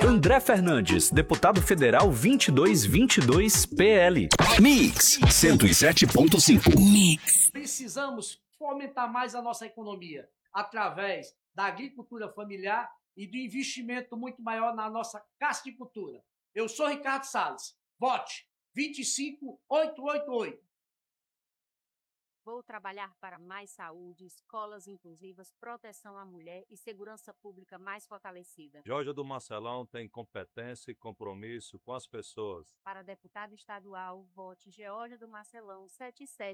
André Fernandes, deputado federal 2222 PL. Mix 107.5. Mix. Precisamos fomentar mais a nossa economia através da agricultura familiar e do investimento muito maior na nossa casticultura. Eu sou Ricardo Salles. Vote 25888. Vou trabalhar para mais saúde, escolas inclusivas, proteção à mulher e segurança pública mais fortalecida. Georgia do Marcelão tem competência e compromisso com as pessoas. Para deputado estadual, vote Georgia do Marcelão 77.